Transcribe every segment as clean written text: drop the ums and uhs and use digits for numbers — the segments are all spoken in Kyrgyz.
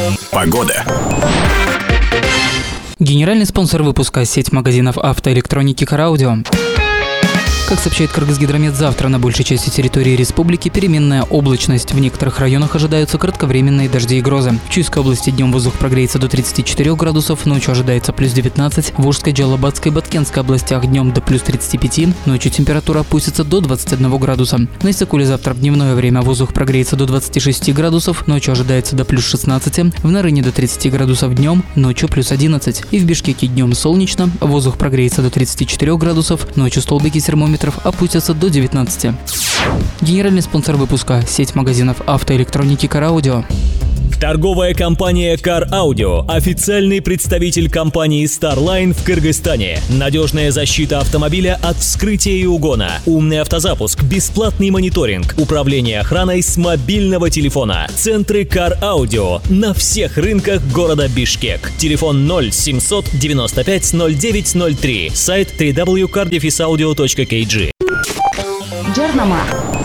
Погода. Генеральный спонсор выпуска – сеть магазинов автоэлектроники «Караудио». Как сообщает Кыргызгидромет, завтра на большей части территории республики переменная облачность. В некоторых районах ожидаются кратковременные дожди и грозы. В Чуйской области днем воздух прогреется до 34 градусов, ночью ожидается плюс 19. В Ужской, Джалабадской и Баткенской областях днем до плюс 35, ночью температура опустится до 21 градуса. На Иссыкуле завтра в дневное время воздух прогреется до 26 градусов, ночью ожидается до плюс 16. В Нарыне до 30 градусов днем, ночью плюс 11. И в Бишкеке днем солнечно, воздух прогреется до 34 градусов, ночью столбики термометров опустятся до 19. Генеральный спонсор выпуска – сеть магазинов автоэлектроники «Караудио». Торговая компания Car Audio, официальный представитель компании Starline в Кыргызстане. Надежная защита автомобиля от вскрытия и угона, умный автозапуск, бесплатный мониторинг, управление охраной с мобильного телефона. Центры Car Audio на всех рынках города Бишкек. Телефон 0700 95 0903. Сайт www.cardefisaudio.kg. Жарнама.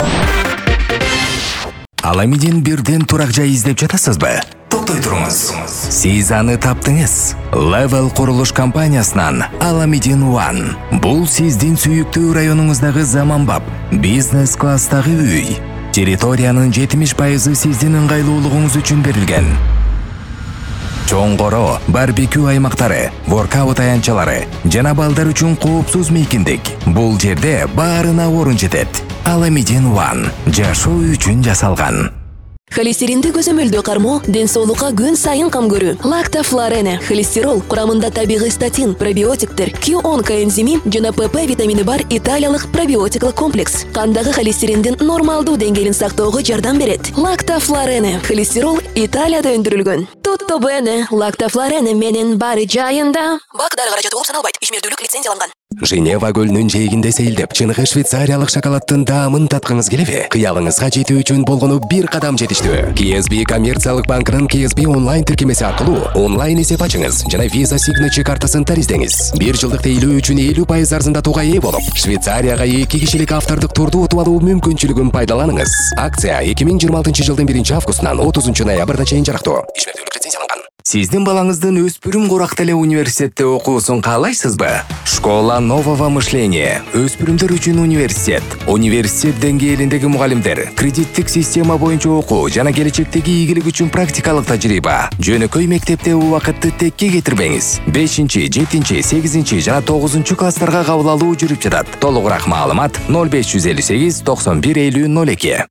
Аламиден бирден турак жай издеп жатасызбы? Токтой туруңуз. Сиз аны таптыңыз. Level курулуш компаниясынан Аламиден One. Бул сиздин сүйүктүү районуңуздагы заманбап бизнес класстагы үй. Территориянын 70% сиздин ыңгайлуулугуңуз үчүн берилген. Чоңгоро, барбекю аймактары, воркаут аянтчалары жана балдар үчүн коопсуз мейкиндик. Бул жерде баарына орун жетет. Аламиден One жашоо үчүн жасалган. Холестеринди көзөмөлдөө кармоо ден соолукка күн сайын кам көрүү. Лактофлорене холестерол курамында табигый статин, пробиотиктер, Q10 коэнзими жана ПП витамини бар италиялык пробиотиклык комплекс кандагы холестериндин нормалдуу деңгээлин сактоого жардам берет. Лактофлорене холестерол Италияда өндүрүлгөн. Tutto bene, лактофлорене менен баары жайында. Бак дары каражаты болуп саналбайт. Ишмердүүлүк лицензияланган. Женева көлүнүн жээгинде сейилдеп, чыныгы швейцариялык шоколаддын даамын таткыңыз келеби? Кыялыңызга жетүү үчүн болгону бир кадам жетиштүү. KSB коммерциялык банкынын KSB онлайн тиркемеси аркылуу онлайн эсеп ачыңыз жана Visa Signature картасын тариздеңиз. 1 жылдык тейлөө үчүн 50% арзандатууга ээ болуп, Швейцарияга 2 кишилик автордук турду утуп алуу мүмкүнчүлүгүн пайдаланыңыз. Акция 2026 жылдын 1 августунан 30 ноябрда чейин жарактуу. Ишмердүүлүк лицензияланган. Сиздин балаңыздын өспүрүм курак деле университетте окуусун каалайсызбы? Школа нового мышления. Өспүрүмдөр үчүн университет. Университет деңгээлиндеги мугалимдер, кредиттик система боюнча окуу жана келечектеги ийгилик үчүн практикалык тажрыйба. Жөнөкөй мектепте убакытты текке кетирбеңиз. 5, 7, 8 жана 9 класстарга кабыл алуу жүрүп жатат. Толугураак маалымат 0558 91 50 02.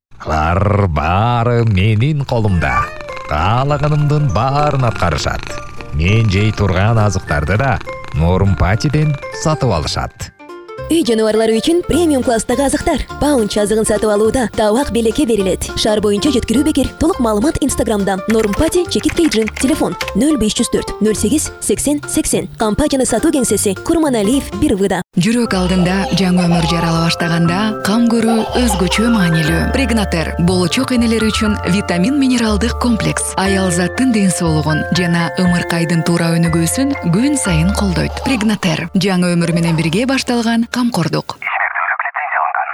Баары менин колумда. Каалаганымдын баарын аткарышат. Мен жей турган азыктарды да Нормпатиден сатып алышат. Үй жануарлары үчүн премиум класстагы азыктар. Паунч азыгын сатып алууда табак белекке берилет. Шаар боюнча жеткирүү бекер. Толук маалымат Инстаграмда. Нормпати чекит пейджин. Телефон 0504 08 80 80. Компанияны сатуу кеңсеси Курманалиев 1-выда. Жүрөк алдында жаңы өмүр жарала баштаганда кам көрүү өзгөчө маанилүү. Прегнатер болочок энелер үчүн витамин минералдык комплекс. Аял заттын ден соолугун жана ымыркайдын туура өнүгүүсүн күн сайын колдойт. Прегнатер жаңы өмүр менен бирге башталган камкордук.